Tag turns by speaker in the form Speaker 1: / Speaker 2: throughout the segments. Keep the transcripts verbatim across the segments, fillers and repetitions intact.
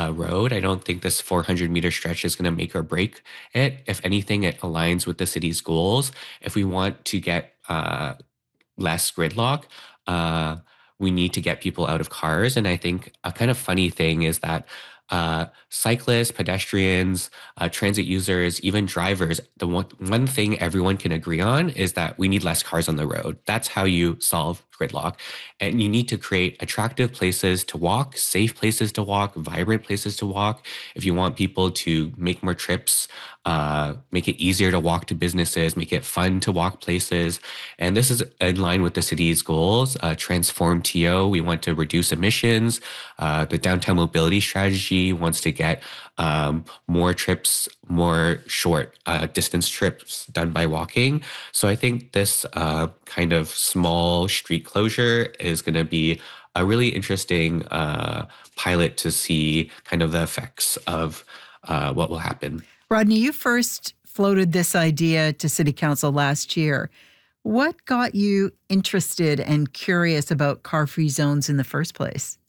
Speaker 1: uh, road. I don't think this four hundred meter stretch is going to make or break it. If anything, it aligns with the city's goals. If we want to get uh, less gridlock, uh, we need to get people out of cars. And I think a kind of funny thing is that uh, cyclists, pedestrians, uh, transit users, even drivers, the one, one thing everyone can agree on is that we need less cars on the road. That's how you solve gridlock. And you need to create attractive places to walk, safe places to walk, vibrant places to walk. If you want people to make more trips, uh, make it easier to walk to businesses, make it fun to walk places. And this is in line with the city's goals, uh, transform T O. We want to reduce emissions. Uh, the downtown mobility strategy wants to get um, more trips, more short uh, distance trips done by walking. So I think this uh, kind of small street closure is going to be a really interesting uh, pilot to see kind of the effects of uh, what will happen.
Speaker 2: Rodney, you first floated this idea to City Council last year. What got you interested and curious about car-free zones in the first place?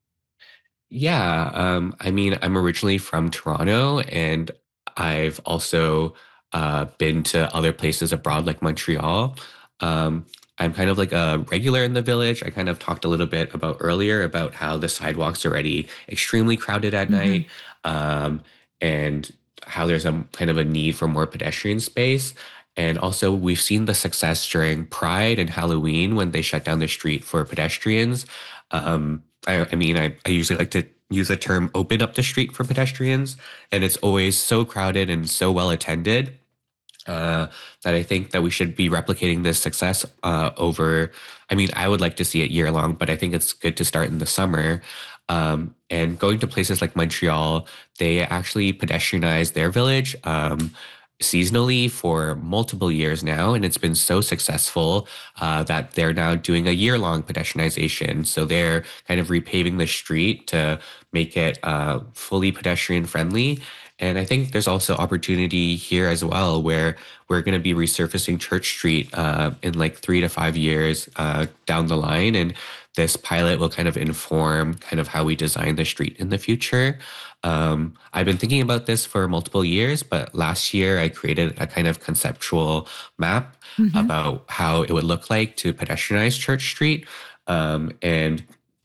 Speaker 1: Yeah, um, I mean, I'm originally from Toronto, and I've also uh, been to other places abroad, like Montreal. Um, I'm kind of like a regular in the village. I kind of talked a little bit about earlier about how the sidewalks are already extremely crowded at
Speaker 2: Mm-hmm.
Speaker 1: night, um, and how there's a kind of a need for more pedestrian space. And also, we've seen the success during Pride and Halloween when they shut down the street for pedestrians. Um, I, I mean, I, I usually like to use the term open up the street for pedestrians, and it's always so crowded and so well attended uh, that I think that we should be replicating this success uh, over. I mean, I would like to see it year long, but I think it's good to start in the summer. Um, and going to places like Montreal, they actually pedestrianize their village. Um, seasonally for multiple years now, and it's been so successful uh, that they're now doing a year-long pedestrianization. So they're kind of repaving the street to make it uh, fully pedestrian friendly. And I think there's also opportunity here as well, where we're going to be resurfacing Church Street uh, in like three to five years uh, down the line, and this pilot will kind of inform kind of how we design the street in the future. Um, I've been thinking about this for multiple years, but last year I created a kind of conceptual map
Speaker 2: Mm-hmm.
Speaker 1: about how it would look like to pedestrianize Church Street. Um, and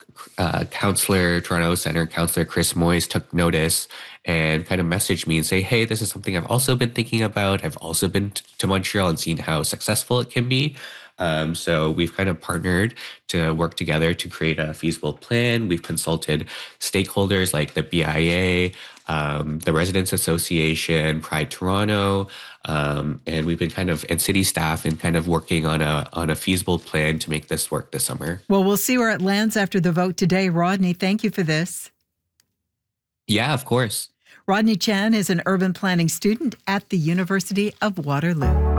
Speaker 1: uh, Councillor, Toronto Centre Councillor Chris Moyes took notice and kind of messaged me and say, hey, this is something I've also been thinking about. I've also been t- to Montreal and seen how successful it can be. Um, so we've kind of partnered to work together to create a feasible plan. We've consulted stakeholders like the B I A, um, the Residents Association, Pride Toronto, um, and we've been kind of and city staff and kind of working on a on a feasible plan to make this work this summer.
Speaker 2: Well, we'll see where it lands after the vote today. Rodney, thank you for this.
Speaker 1: Yeah, of course.
Speaker 2: Rodney Chan is an urban planning student at the University of Waterloo.